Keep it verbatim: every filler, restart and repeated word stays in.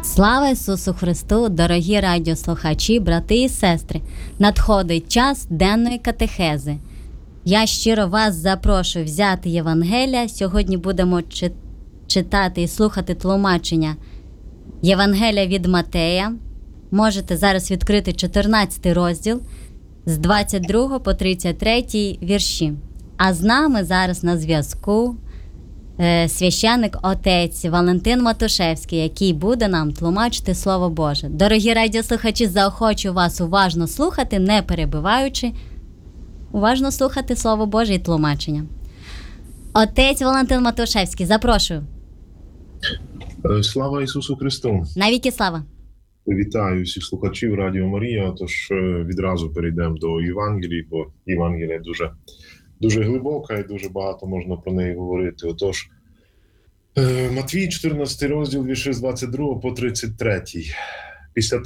Слава Ісусу Христу, дорогі радіослухачі, брати і сестри! Надходить час денної катехези. Я щиро вас запрошую взяти Євангелія. Сьогодні будемо чи- читати і слухати тлумачення Євангелія від Матея. Можете зараз відкрити чотирнадцятий розділ з двадцять другого по тридцять третій вірші. А з нами зараз на зв'язку е, священник отець Валентин Матушевський, який буде нам тлумачити Слово Боже. Дорогі радіослухачі, заохочу вас уважно слухати, не перебиваючи, уважно слухати Слово Боже і тлумачення. Отець Валентин Матушевський, запрошую. Слава Ісусу Христу! Навіки слава! Вітаю всіх слухачів Радіо Марія. Тож відразу перейдемо до Євангелії, бо Євангелія дуже, дуже глибока і дуже багато можна про неї говорити. Отож, Матвій, чотирнадцятий розділ, вірші з двадцять другого по тридцять третій. Після